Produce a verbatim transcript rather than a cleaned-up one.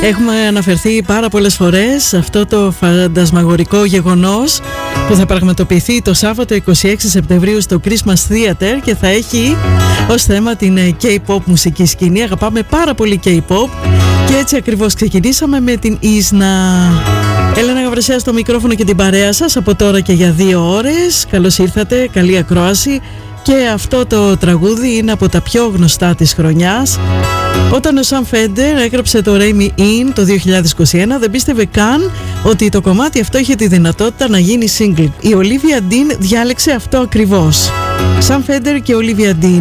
Έχουμε αναφερθεί πάρα πολλές φορές σε αυτό το φαντασμαγορικό γεγονός που θα πραγματοποιηθεί το Σάββατο είκοσι έξι Σεπτεμβρίου στο Christmas Theater και θα έχει ως θέμα την K-pop μουσική σκηνή. Αγαπάμε πάρα πολύ K-pop και έτσι ακριβώς ξεκινήσαμε με την Ίσνα. Έλενα Γαβρεσέα στο μικρόφωνο και την παρέα σας από τώρα και για δύο ώρες. Καλώς ήρθατε, καλή ακρόαση. Και αυτό το τραγούδι είναι από τα πιο γνωστά της χρονιάς. Όταν ο Sam Fender έγραψε το Ray Me In το δύο χιλιάδες είκοσι ένα, δεν πίστευε καν ότι το κομμάτι αυτό είχε τη δυνατότητα να γίνει single. Η Olivia Dean διάλεξε αυτό ακριβώς. Sam Fender και Olivia Dean.